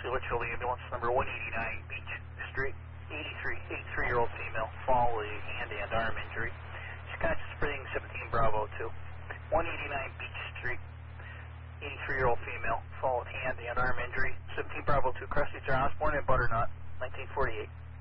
Litchfield ambulance number 189 Beach Street, 83-year-old female, fall with hand and arm injury. She's conscious, breathing, 17 Bravo 2. 189 Beach Street, 83-year-old female, fall with hand and arm injury, 17 Bravo 2, Cressy, Osborne, and Butternut, 1948.